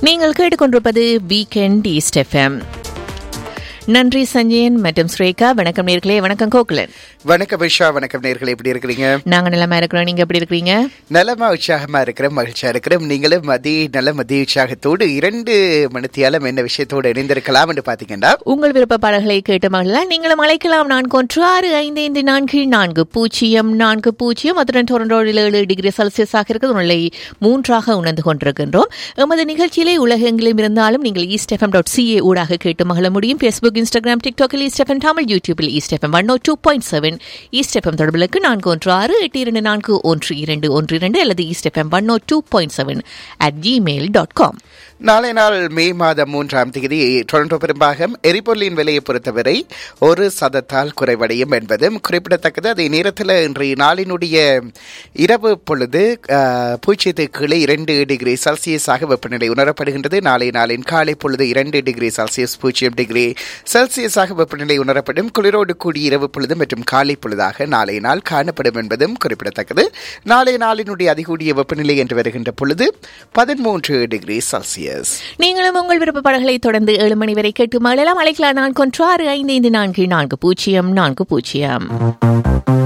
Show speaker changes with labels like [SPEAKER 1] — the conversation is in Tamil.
[SPEAKER 1] நீங்கள் கேட்டுக்கொண்டிருப்பது வீக்கெண்ட் ஈஸ்ட் எஃப்எம். நன்றி சஞ்சயன் மற்றும் ஸ்ரேகா. வணக்கம் நேர்களே. வணக்கம் கோகுலன்.
[SPEAKER 2] வணக்கம் விஷா. வணக்கம் நேர்களே, எப்படி இருக்கிறீங்க?
[SPEAKER 1] நாங்க நலமா இருக்கிறோம். நீங்க எப்படி இருக்கிறீங்க?
[SPEAKER 2] நலமா உற்சாகமா இருக்கிறோம், மகிழ்ச்சியா இருக்கிறோம். நீங்களும் மதிய உற்சாகத்தோடு 2 மணித்தியாலம் என்ன விஷயத்தோடு இணைந்திருக்கலாம் என்று பாத்தீங்கன்னா,
[SPEAKER 1] உங்கள் விருப்ப பாடல்களை கேட்டு மகிழலாம். நீங்களும் அழைக்கலாம். 41655440. அத்துடன் டொரண்டோவில் 7 டிகிரி செல்சியஸாக இருக்கிறது. உணலை 3ஆக உணர்ந்து கொண்டிருக்கின்றோம். எமது நிகழ்ச்சியிலே உலகெங்கிலும் இருந்தாலும் நீங்கள் eastfm.ca ஊடாக கேட்டு மகிழ முடியும். Facebook, Instagram, TikTok east FM Tamil, யூடியூபில் ஈஸ்ட் எஃப்எம் 102.7. ஈஸ்ட் எஃப்எம் தொடர்புகளுக்கு 4168221212 அல்லது eastfm 102.7
[SPEAKER 2] நாளை நாள் மே மாதம் 3ஆம் தேதி டொரண்டோ பெரும்பாகம் எரிபொருளின் விலையை பொறுத்தவரை 1% குறைவடையும் என்பதும் குறிப்பிடத்தக்கது. அதே நேரத்தில் இன்றைய நாளினுடைய இரவு பொழுது 0 கீழே 2 டிகிரி செல்சியஸாக வெப்பநிலை உணரப்படுகின்றது. நாளைய நாளின் காலை பொழுது 2 டிகிரி செல்சியஸ் 0 டிகிரி செல்சியஸாக வெப்பநிலை உணரப்படும். குளிரோடு கூடிய இரவு பொழுது மற்றும் காலை பொழுதாக நாளைய நாள் காணப்படும் என்பதும் குறிப்பிடத்தக்கது. நாளைய நாளினுடைய அதிகூடிய வெப்பநிலை என்று வருகின்ற பொழுது 13 டிகிரி செல்சியஸ்.
[SPEAKER 1] நீங்களும் உங்கள் விருப்ப பாடல்களை தொடர்ந்து 7 மணி வரை கேட்டு மகிழலாம். அழைக்கலாம். 41655440.